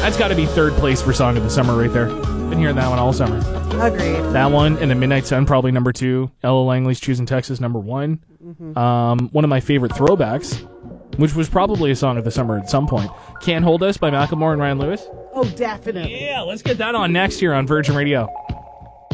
That's got to be third place for Song of the Summer right there. Been hearing that one all summer. Agreed. That one and the Midnight Sun probably number 2. Ella Langley's Choosing Texas number 1. One of my favorite throwbacks, which was probably a Song of the Summer at some point. Can't Hold Us by Macklemore and Ryan Lewis. Oh, definitely. Yeah, let's get that on next year on Virgin Radio.